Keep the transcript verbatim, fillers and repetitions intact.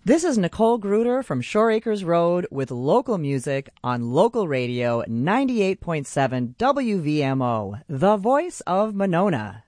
This is Nicole Gruder from Shore Acres Road with local music on local radio ninety-eight point seven W V M O, the voice of Monona.